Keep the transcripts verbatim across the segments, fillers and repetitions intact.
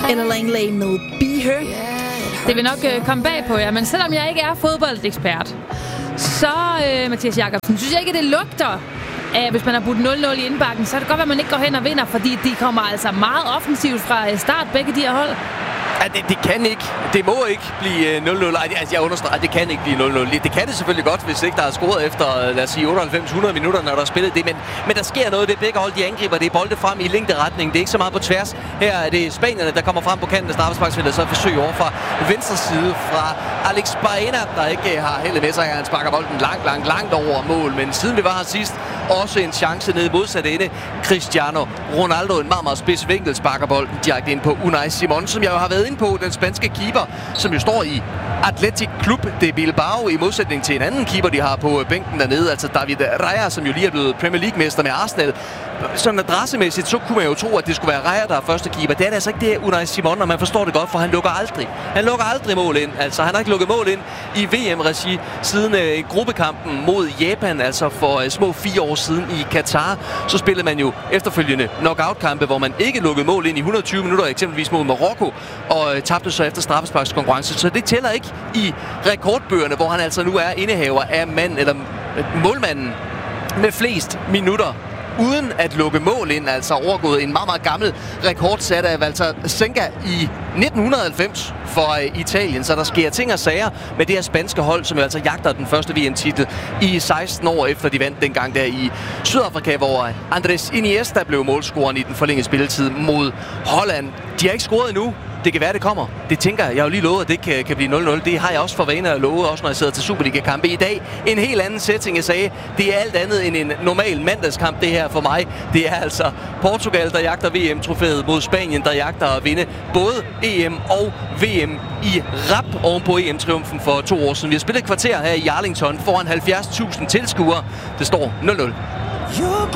Ella Langley med Be Her. Det vil nok øh, komme bag på jer, men selvom jeg ikke er fodboldekspert, så, øh, Mathias Jakobsen, synes jeg ikke, det lugter af, hvis man har budt nul nul i indbakken, så er det godt, at man ikke går hen og vinder, fordi de kommer altså meget offensivt fra start, begge de her hold. Ja, det, det kan ikke. Det må ikke blive nul nul. Ej, altså, jeg understreger, det kan ikke blive nul nul. Det kan det selvfølgelig godt, hvis ikke der er scoret efter, lad os sige, otteoghalvfems hundrede minutter, når der er spillet det. Men, men der sker noget. Det er begge hold, de angriber. Det er bolde frem i længderetning. Det er ikke så meget på tværs. Her er det spanierne, der kommer frem på kanten af straffesparksfeltet. Så forsøg over fra venstre side fra Alex Baena, der ikke har heldet med sig. Han sparker bolden langt, langt, langt over mål. Men siden vi var her sidst, også en chance nede i modsatte ende. Cristiano Ronaldo, en meget, meget spids vinkel, sparker bolden direkte ind på Unai Simon, som jeg jo har været inde på, den spanske keeper, som jo står i Athletic Club de Bilbao, i modsætning til en anden keeper, de har på bænken dernede, altså David Raya, som jo lige er blevet Premier League-mester med Arsenal. Sådan adressemæssigt, så kunne man jo tro, at det skulle være Raya, der er første keeper. Det er det altså ikke, det er Unai Simon, og man forstår det godt, for han lukker aldrig. Han lukker aldrig mål ind. Altså, han har ikke lukket mål ind i V M-regi siden øh, gruppekampen mod Japan, altså for øh, små fire år siden i Katar. Så spillede man jo efterfølgende knockout-kampe, hvor man ikke lukkede mål ind i et hundrede og tyve minutter, eksempelvis mod Marokko, og øh, tabte så efter straffesparkskonkurrence. Så det tæller ikke i rekordbøgerne, hvor han altså nu er indehaver af mand, eller øh, målmanden med flest minutter uden at lukke mål ind, altså overgået en meget, meget gammel rekord sat af Walter Senga i nitten halvfems for uh, Italien. Så der sker ting og sager med det her spanske hold, som jo altså jagter den første V M-titel i seksten år efter de vandt dengang der i Sydafrika, hvor Andres Iniesta blev målscoreren i den forlængede spilletid mod Holland. De har ikke scoret endnu. Det kan være, det kommer. Det tænker jeg. Jeg har jo lige lovet, at det kan, kan blive nul nul. Det har jeg også for vane at love, også når jeg sidder til Superliga-kampe i dag. En helt anden setting, jeg sagde. Det er alt andet end en normal mandagskamp, det her for mig. Det er altså Portugal, der jagter V M-trofæet mod Spanien, der jagter at vinde både E M og V M i rap oven på E M-triumfen for to år siden. Vi har spillet et kvarter her i Arlington foran halvfjerds tusind tilskuere. Det står nul nul. You're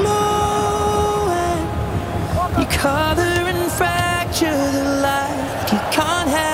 glowing. You color and fracture the light. You can't have